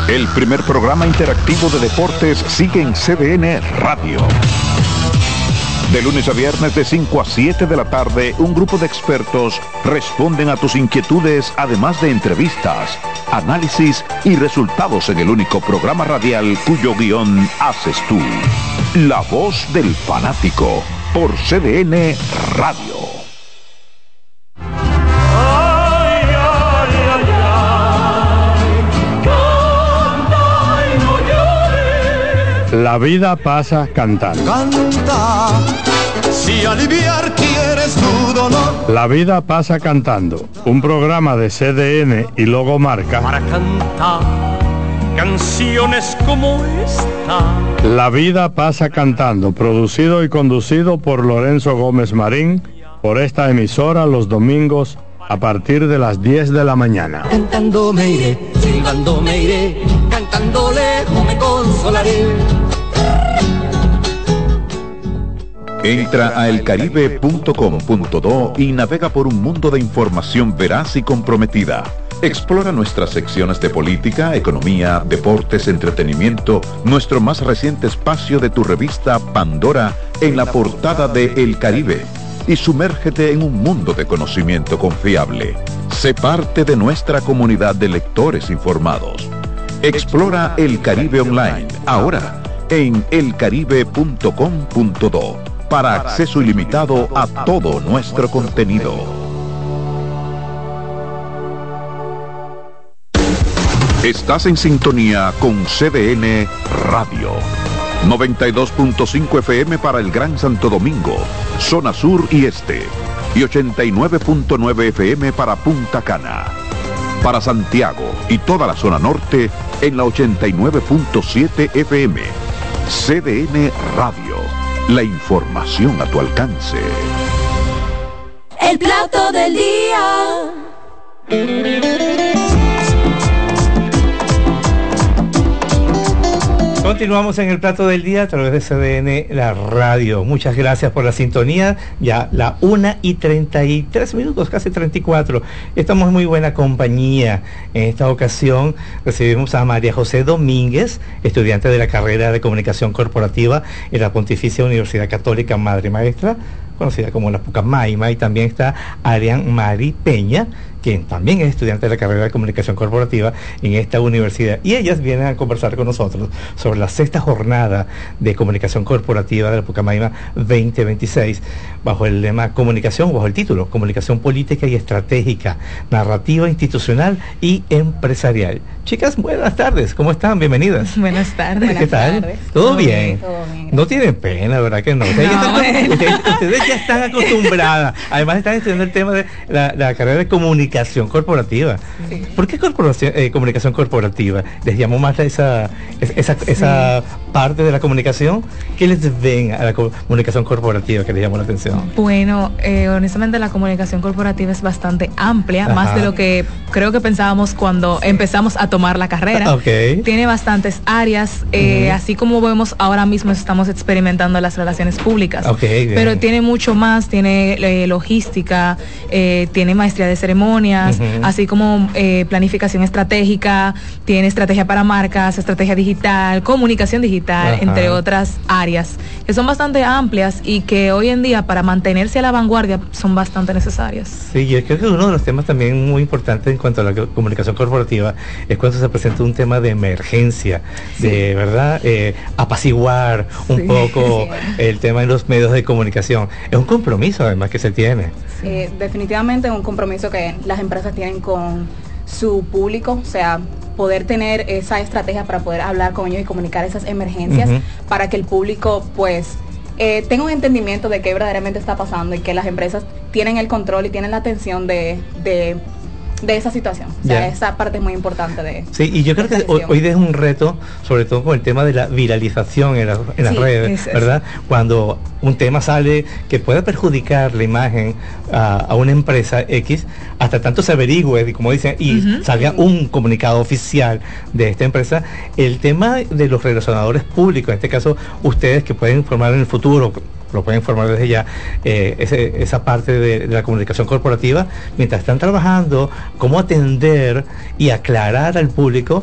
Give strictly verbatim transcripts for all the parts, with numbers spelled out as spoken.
El primer programa interactivo de deportes sigue en C D N Radio. De lunes a viernes de cinco a siete de la tarde, un grupo de expertos responden a tus inquietudes, además de entrevistas, análisis y resultados en el único programa radial cuyo guión haces tú. La voz del fanático, por C D N Radio. La vida pasa cantando. Canta, si aliviar quieres tu dolor. La vida pasa cantando, un programa de C D N y Logomarca para cantar canciones como esta. La vida pasa cantando, producido y conducido por Lorenzo Gómez Marín, por esta emisora los domingos a partir de las diez de la mañana. Cantando me iré, silbando me iré, cantando lejos me consolaré. Entra a el caribe punto com punto do y navega por un mundo de información veraz y comprometida. Explora nuestras secciones de política, economía, deportes, entretenimiento, nuestro más reciente espacio de tu revista Pandora en la portada de El Caribe, y sumérgete en un mundo de conocimiento confiable. Sé parte de nuestra comunidad de lectores informados. Explora El Caribe Online, ahora en el caribe punto com punto do, para acceso ilimitado a todo nuestro contenido. Estás en sintonía con C D N Radio. noventa y dos punto cinco F M para el Gran Santo Domingo, zona sur y este, y ochenta y nueve punto nueve F M para Punta Cana. Para Santiago y toda la zona norte en la ochenta y nueve punto siete F M. C D N Radio, la información a tu alcance. El plato del día. Continuamos en el plato del día a través de C D N, la radio. Muchas gracias por la sintonía. Ya la una y treinta y tres minutos, casi treinta y cuatro. Estamos en muy buena compañía. En esta ocasión recibimos a María José Domínguez, estudiante de la carrera de Comunicación Corporativa en la Pontificia Universidad Católica Madre Maestra, conocida como la Pucamaima, y también está Arián Mari Peña, quien también es estudiante de la carrera de Comunicación Corporativa en esta universidad, y ellas vienen a conversar con nosotros sobre la sexta jornada de Comunicación Corporativa de la Pucamaima veinte veintiséis, bajo el lema Comunicación, bajo el título Comunicación Política y Estratégica, Narrativa Institucional y Empresarial. Chicas, buenas tardes, ¿cómo están? Bienvenidas. Buenas tardes. ¿Qué tal? Tardes. ¿Todo, ¿Todo bien? bien? Todo bien. No tienen pena, ¿verdad que no? Ustedes, No, ya, están, bueno. ustedes, ustedes ya están acostumbradas. Además están estudiando el tema de la, la carrera de Comunicación Corporativa. Sí. ¿Por qué corporación, eh, Comunicación Corporativa? ¿Les llamó más esa, esa, Sí. esa parte de la comunicación? ¿Qué les ven a la comunicación corporativa que les llamó la atención? Bueno, eh, honestamente la comunicación corporativa es bastante amplia, Ajá. más de lo que creo que pensábamos cuando empezamos a tomar la carrera. Ok. Tiene bastantes áreas, eh, Ujú. así como vemos ahora mismo estamos experimentando las relaciones públicas. Ok, bien. Pero tiene mucho más, tiene eh, logística, eh, tiene maestría de ceremonias, Ujú. así como eh, planificación estratégica, tiene estrategia para marcas, estrategia digital, comunicación digital, Ajá. entre otras áreas, que son bastante amplias y que hoy en día para mantenerse a la vanguardia son bastante necesarias. Sí, yo creo que uno de los temas también muy importantes en cuanto a la comunicación corporativa es cuando se presenta un tema de emergencia, Sí. de verdad eh, apaciguar un Sí. poco el tema en los medios de comunicación. Es un compromiso además que se tiene. Eh, definitivamente es un compromiso que las empresas tienen con su público, o sea, poder tener esa estrategia para poder hablar con ellos y comunicar esas emergencias, Ujú. para que el público pues eh, tenga un entendimiento de qué verdaderamente está pasando y que las empresas tienen el control y tienen la atención de, de, de esa situación. O sea, Ya. esa parte es muy importante de... Sí, y yo creo de que esa hoy, gestión. hoy es un reto, sobre todo con el tema de la viralización en, la- en las Sí, redes, es- es- ¿verdad? Cuando un tema sale que puede perjudicar la imagen a, a una empresa X, hasta tanto se averigüe, como dicen, y Ujú. salga un comunicado oficial de esta empresa. El tema de los relacionadores públicos, en este caso ustedes que pueden informar en el futuro, lo pueden informar desde ya, eh, ese- esa parte de, de la comunicación corporativa, mientras están trabajando, cómo atender y aclarar al público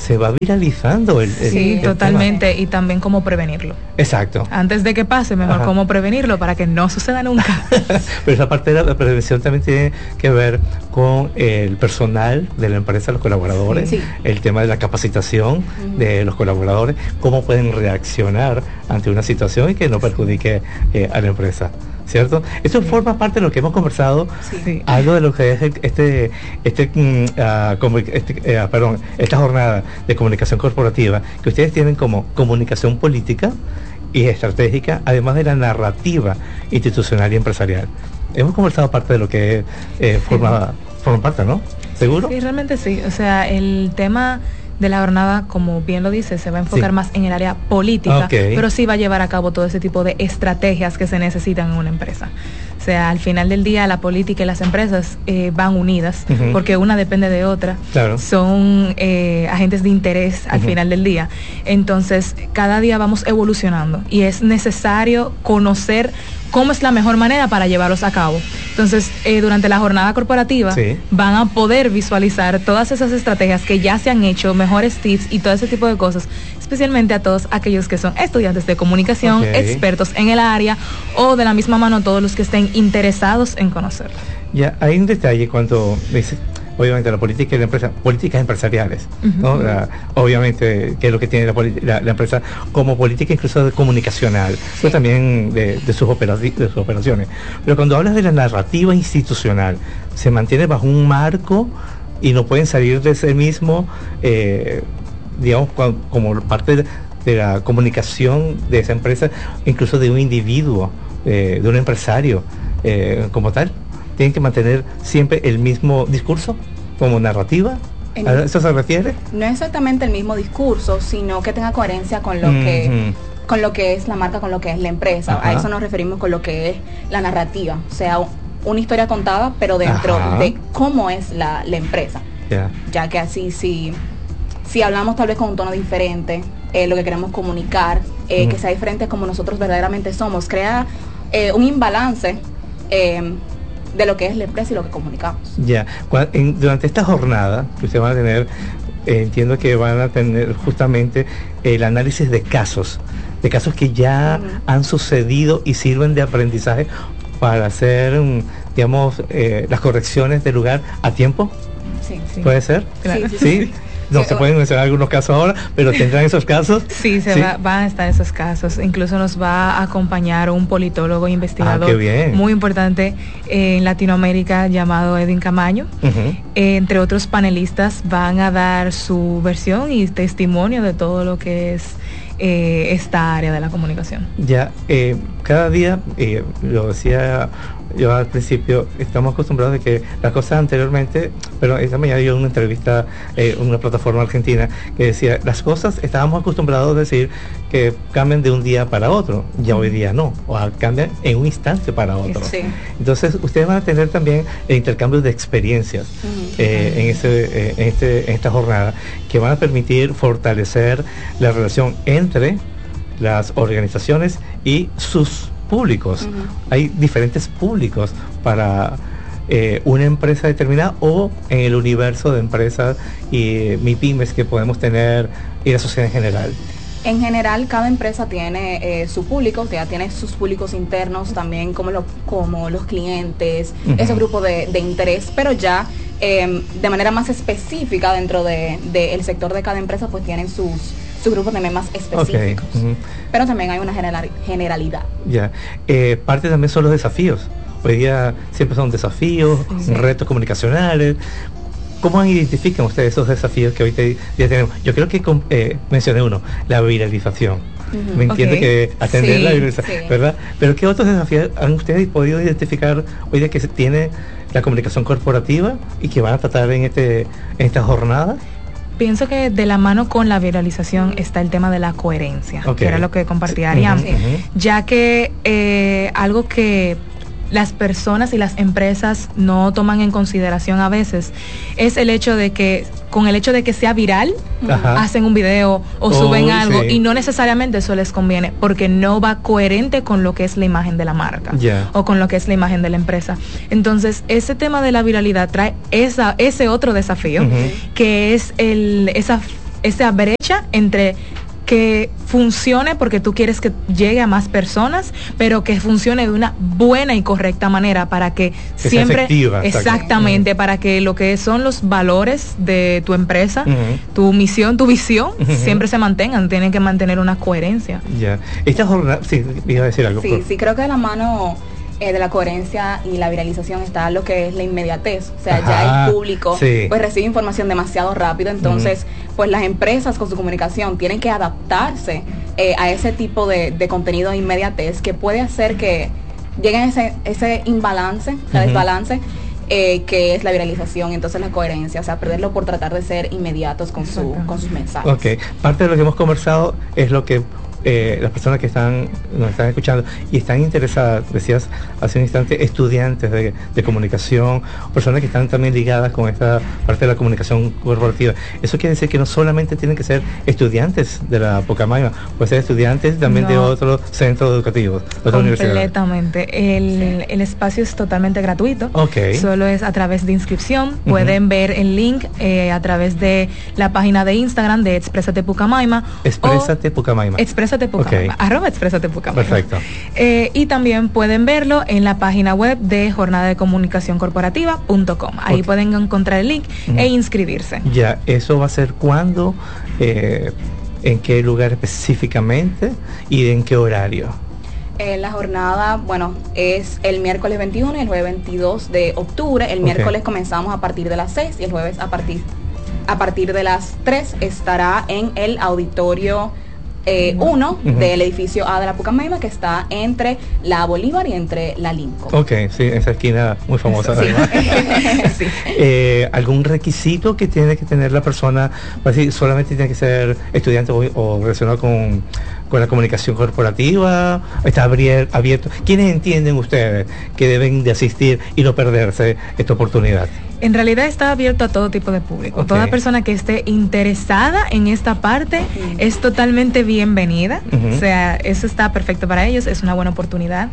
se va viralizando el, el Sí, el totalmente, tema. y también cómo prevenirlo. Exacto. Antes de que pase, mejor Ajá. cómo prevenirlo para que no suceda nunca. Pero esa parte de la prevención también tiene que ver con el personal de la empresa, los colaboradores, Sí. el tema de la capacitación uh-huh. de los colaboradores, cómo pueden reaccionar ante una situación y que no perjudique eh, a la empresa, ¿cierto? Esto sí. forma parte de lo que hemos conversado, sí. algo de lo que es este, este, uh, como, este uh, perdón, esta jornada de comunicación corporativa, que ustedes tienen como comunicación política y estratégica, además de la narrativa institucional y empresarial. Hemos conversado parte de lo que eh, forma, forma parte, ¿no? ¿Seguro? Sí, realmente sí. O sea, el tema de la jornada, como bien lo dice, se va a enfocar sí. más en el área política, okay. pero sí va a llevar a cabo todo ese tipo de estrategias que se necesitan en una empresa. O sea, al final del día la política y las empresas eh, van unidas, uh-huh. porque una depende de otra. Claro. Son eh, agentes de interés al uh-huh. final del día. Entonces, cada día vamos evolucionando y es necesario conocer cómo es la mejor manera para llevarlos a cabo. Entonces, eh, durante la jornada corporativa sí. van a poder visualizar todas esas estrategias que ya se han hecho, mejores tips y todo ese tipo de cosas, especialmente a todos aquellos que son estudiantes de comunicación, okay. expertos en el área, o de la misma mano todos los que estén interesados en conocerlo. Ya, hay un detalle cuando dices, obviamente la política y la empresa, políticas empresariales, uh-huh. ¿no? La, obviamente, que es lo que tiene la, la, la empresa como política incluso de comunicacional, sí. pero también de, de, sus operaci- de sus operaciones. Pero cuando hablas de la narrativa institucional, se mantiene bajo un marco y no pueden salir de ese mismo, eh, digamos, como parte de, de la comunicación de esa empresa, incluso de un individuo, eh, de un empresario, eh, como tal. Tienen que mantener siempre el mismo discurso como narrativa. En ¿A eso se refiere? No exactamente el mismo discurso, sino que tenga coherencia con lo mm-hmm. que con lo que es la marca, con lo que es la empresa. Ajá. A eso nos referimos con lo que es la narrativa, o sea, una historia contada, pero dentro Ajá. de cómo es la, la empresa. Yeah. Ya que así si si hablamos tal vez con un tono diferente, eh, lo que queremos comunicar, eh, mm. que sea diferente como nosotros verdaderamente somos, crea eh, un imbalance eh, de lo que es la empresa y lo que comunicamos. Ya, en, durante esta jornada que ustedes van a tener, eh, entiendo que van a tener justamente el análisis de casos, de casos que ya uh-huh. han sucedido y sirven de aprendizaje para hacer, digamos, eh, las correcciones del lugar a tiempo. Sí, sí. ¿Puede ser? Claro. ¿Sí? ¿Sí? sí. No se pueden mencionar algunos casos ahora, pero tendrán esos casos. Sí, se ¿Sí? Va, van a estar esos casos. Incluso nos va a acompañar un politólogo investigador ah, qué bien. muy importante en Latinoamérica llamado Edwin Camaño. Uh-huh. Eh, entre otros panelistas van a dar su versión y testimonio de todo lo que es eh, esta área de la comunicación. Ya, eh, cada día, eh, lo decía yo al principio, estamos acostumbrados de que las cosas anteriormente, pero esta mañana yo en una entrevista en eh, una plataforma argentina que decía, las cosas estábamos acostumbrados a decir que cambian de un día para otro, ya hoy día no, o cambian en un instante para otro. Sí. Entonces ustedes van a tener también el intercambio de experiencias uh-huh. eh, en, ese, eh, en, este, en esta jornada que van a permitir fortalecer la relación entre las organizaciones y sus públicos. Uh-huh. Hay diferentes públicos para eh, una empresa determinada o en el universo de empresas y eh, MIPYMES que podemos tener y la sociedad en general. En general, cada empresa tiene eh, su público, o sea, tiene sus públicos internos también, como, lo, como los clientes, uh-huh. esos grupos de, de interés, pero ya eh, de manera más específica dentro del de, de sector de cada empresa, pues tienen sus su grupo también más específicos. Okay. Uh-huh. Pero también hay una general, generalidad. Ya. Yeah. Eh, parte también son los desafíos. Hoy día siempre son desafíos, sí. retos comunicacionales. ¿Cómo identifican ustedes esos desafíos que hoy te, ya tenemos? Yo creo que eh, mencioné uno, la viralización. Uh-huh. Me entiende okay. que atender sí, la viralización, sí. ¿verdad? Pero ¿qué otros desafíos han ustedes podido identificar hoy día que se tiene la comunicación corporativa y que van a tratar en, este, en esta jornada? Pienso que de la mano con la viralización está el tema de la coherencia, okay. que era lo que compartía Ariam, sí. uh-huh. ya que eh, algo que las personas y las empresas no toman en consideración a veces es el hecho de que con el hecho de que sea viral, Ajá. hacen un video o oh, suben algo sí. y no necesariamente eso les conviene porque no va coherente con lo que es la imagen de la marca yeah. o con lo que es la imagen de la empresa. Entonces, ese tema de la viralidad trae esa ese otro desafío uh-huh. que es el esa esa brecha entre que funcione porque tú quieres que llegue a más personas, pero que funcione de una buena y correcta manera para que, que siempre sea efectiva, exactamente, uh-huh. para que lo que son los valores de tu empresa, uh-huh. tu misión, tu visión, uh-huh. siempre se mantengan, tienen que mantener una coherencia. Ya. Esta jornada, sí, iba a decir algo. Sí, por... sí, creo que de la mano eh, de la coherencia y la viralización está lo que es la inmediatez, o sea, Ajá, ya el público sí. pues recibe información demasiado rápido, entonces uh-huh. pues las empresas con su comunicación tienen que adaptarse eh, a ese tipo de, de contenido de inmediatez que puede hacer que lleguen a ese, ese imbalance, uh-huh. la desbalance eh, que es la viralización, entonces la coherencia, o sea, perderlo por tratar de ser inmediatos con, su, con sus mensajes. Ok, parte de lo que hemos conversado es lo que Eh, las personas que están nos están escuchando y están interesadas, decías hace un instante, estudiantes de, de comunicación, personas que están también ligadas con esta parte de la comunicación corporativa. Eso quiere decir que no solamente tienen que ser estudiantes de la Pucamaima, pueden ser estudiantes también no. de otros centros educativos, otras universidades. Completamente. El, el espacio es totalmente gratuito. Okay. Solo es a través de inscripción. Uh-huh. Pueden ver el link eh, a través de la página de Instagram de Exprésate Pucamaima. Exprésate Pucamaima. Exprésate Pucamaima, okay. arroba Exprésate Pucamaima. Perfecto. Eh, y también pueden verlo en la página web de jornada de comunicación corporativa punto com. Ahí okay. pueden encontrar el link uh-huh. e inscribirse. Ya, ¿eso va a ser cuándo? Eh, ¿En qué lugar específicamente? ¿Y en qué horario? Eh, la jornada, bueno, es el miércoles veintiuno y el jueves veintidós de octubre. El okay. miércoles comenzamos a partir de las seis y el jueves a partir, a partir de las tres estará en el auditorio Eh, uno uh-huh. del edificio A de la Pucamaima, que está entre la Bolívar y entre la Lincoln. Ok, sí, esa esquina muy famosa. Sí. sí. eh, ¿Algún requisito que tiene que tener la persona? Pues, sí, solamente tiene que ser estudiante o, o relacionado con, con la comunicación corporativa. Está abierto. ¿Quiénes entienden ustedes que deben de asistir y no perderse esta oportunidad? En realidad está abierto a todo tipo de público. Okay. Toda persona que esté interesada en esta parte uh-huh. es totalmente bienvenida. Uh-huh. O sea, eso está perfecto para ellos, es una buena oportunidad.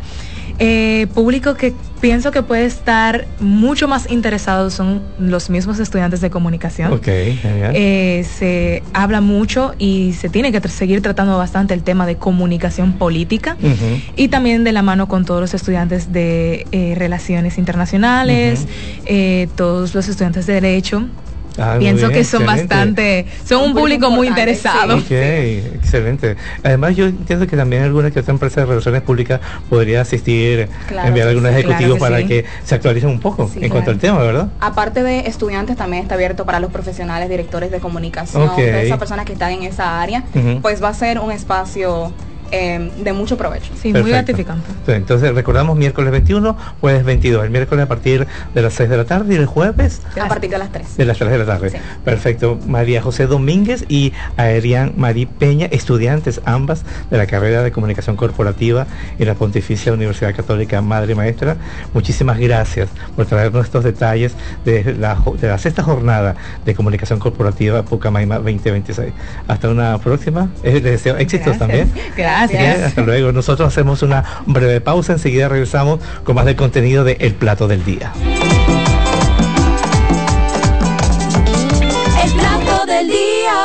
Eh, público que pienso que puede estar mucho más interesado son los mismos estudiantes de comunicación. Okay, eh, se habla mucho y se tiene que tr- seguir tratando bastante el tema de comunicación política uh-huh. y también de la mano con todos los estudiantes de eh, relaciones internacionales, uh-huh. eh, todos los estudiantes de derecho. Ah, pienso bien, que son excelente. bastante, son un, un público muy interesado. Sí. Ok, excelente. Además yo entiendo que también alguna que otra empresa de relaciones públicas podría asistir, claro, enviar sí, algunos sí, ejecutivos claro que para sí. que se actualicen un poco sí, en claro. cuanto al tema, ¿verdad? Aparte de estudiantes, también está abierto para los profesionales, directores de comunicación, okay. de esas personas que están en esa área, uh-huh. pues va a ser un espacio Eh, de mucho provecho. Sí, perfecto. Muy gratificante. Entonces recordamos miércoles veintiuno, jueves veintidós, el miércoles a partir de las seis de la tarde y el jueves a partir de las tres. De las tres de la tarde. Sí. Perfecto. María José Domínguez y Aerian Marí Peña, estudiantes ambas de la carrera de comunicación corporativa en la Pontificia Universidad Católica Madre Maestra. Muchísimas gracias por traernos estos detalles de la, de la sexta jornada de comunicación corporativa Pucamaima veinte veintiséis. Hasta una próxima. Eh, les deseo éxitos gracias. También. Gracias. Bien, hasta luego. Nosotros hacemos una breve pausa, enseguida regresamos con más del contenido de El Plato del Día. El Plato del Día.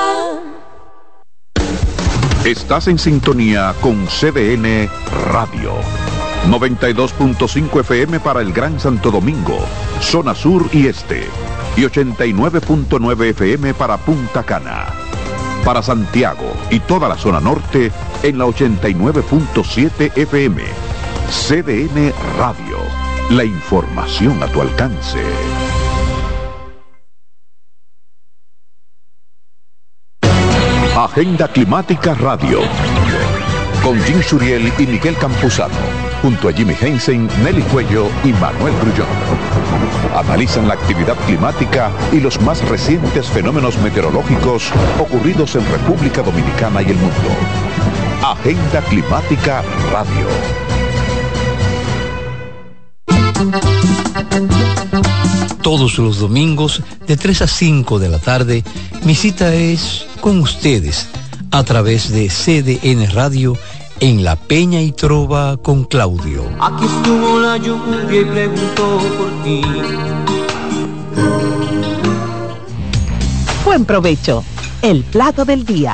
Estás en sintonía con C D N Radio. noventa y dos punto cinco F M para el Gran Santo Domingo, zona sur y este. Y ochenta y nueve punto nueve F M para Punta Cana. Para Santiago y toda la zona norte en la ochenta y nueve punto siete F M. C D N Radio. La información a tu alcance. Agenda Climática Radio. Con Jim Suriel y Miguel Campuzano. Junto a Jimmy Hensen, Nelly Cuello y Manuel Grullón. Analizan la actividad climática y los más recientes fenómenos meteorológicos ocurridos en República Dominicana y el mundo. Agenda Climática Radio. Todos los domingos de tres a cinco de la tarde, mi cita es con ustedes a través de C D N Radio en La Peña y Trova con Claudio. Aquí estuvo la lluvia y preguntó por ti. Buen provecho. el plato del día.